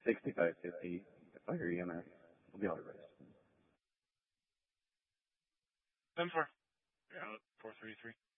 6550 fire EMS. We'll be all right. 10-4. Yeah, 433.